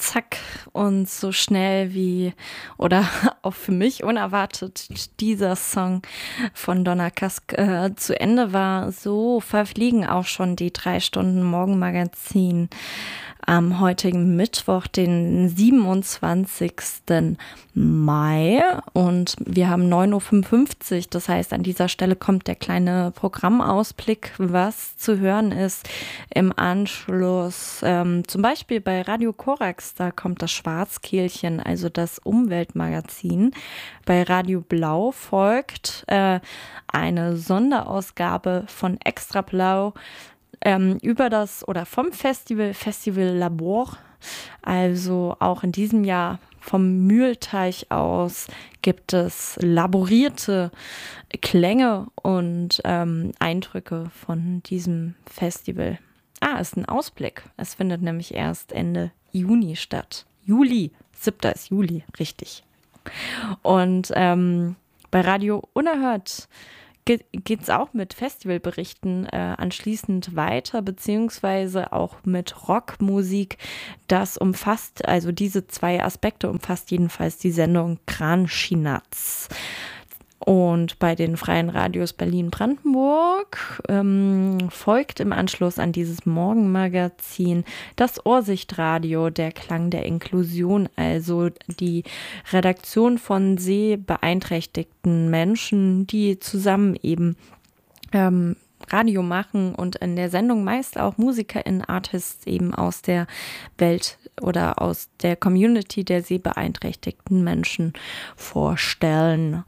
zack und so schnell wie, oder auch für mich unerwartet, dieser Song von Donna Kask zu Ende war, so verfliegen auch schon die 3 Stunden Morgenmagazin am heutigen Mittwoch, den 27. Mai, und wir haben 9:55 Uhr. Das heißt, an dieser Stelle kommt der kleine Programmausblick, was zu hören ist im Anschluss. Zum Beispiel bei Radio Korax, da kommt das Schwarzkehlchen, also das Umweltmagazin. Bei Radio Blau folgt eine Sonderausgabe von Extra Blau über das oder vom Festival Labor. Also auch in diesem Jahr vom Mühlteich aus gibt es laborierte Klänge und Eindrücke von diesem Festival. Ist ein Ausblick. Es findet nämlich erst Ende Juni statt. Juli, 7. ist Juli, richtig. Und bei Radio Unerhört geht es auch mit Festivalberichten anschließend weiter, beziehungsweise auch mit Rockmusik. Das umfasst, also diese 2 Aspekte umfasst jedenfalls die Sendung Kranschinatz. Und bei den freien Radios Berlin-Brandenburg folgt im Anschluss an dieses Morgenmagazin das Ohrsichtradio, der Klang der Inklusion, also die Redaktion von sehbeeinträchtigten Menschen, die zusammen eben Radio machen und in der Sendung meist auch MusikerInnen, Artists eben aus der Welt oder aus der Community der sehbeeinträchtigten Menschen vorstellen.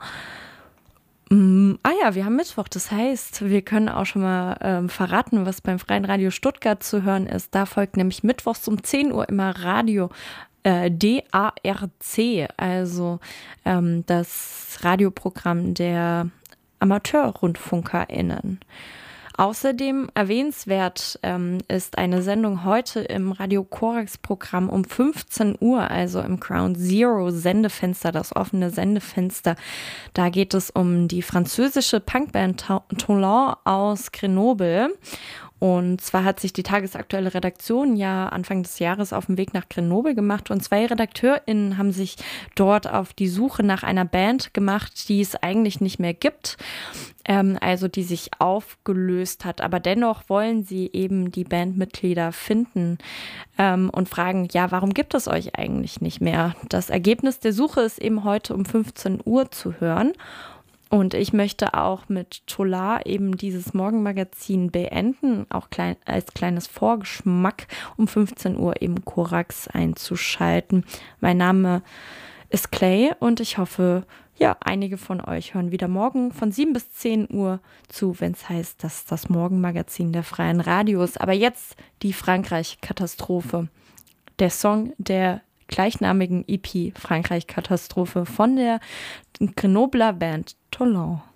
Wir haben Mittwoch, das heißt, wir können auch schon mal verraten, was beim Freien Radio Stuttgart zu hören ist. Da folgt nämlich mittwochs um 10 Uhr immer Radio DARC, also das Radioprogramm der AmateurrundfunkerInnen. Außerdem erwähnenswert ist eine Sendung heute im Radio Korax-Programm um 15 Uhr, also im Ground Zero Sendefenster, das offene Sendefenster. Da geht es um die französische Punkband Toulon aus Grenoble. Und zwar hat sich die tagesaktuelle Redaktion ja Anfang des Jahres auf den Weg nach Grenoble gemacht und 2 RedakteurInnen haben sich dort auf die Suche nach einer Band gemacht, die es eigentlich nicht mehr gibt, also die sich aufgelöst hat. Aber dennoch wollen sie eben die Bandmitglieder finden und fragen, ja, warum gibt es euch eigentlich nicht mehr? Das Ergebnis der Suche ist eben heute um 15 Uhr zu hören. Und ich möchte auch mit Tolar eben dieses Morgenmagazin beenden, auch als kleines Vorgeschmack um 15 Uhr eben Korax einzuschalten. Mein Name ist Clay und ich hoffe, ja, einige von euch hören wieder morgen von 7 bis 10 Uhr zu, wenn es heißt, dass das Morgenmagazin der freien Radios. Aber jetzt die Frankreich-Katastrophe. Der Song der gleichnamigen EP Frankreich-Katastrophe von der Grenobler Band Toulon.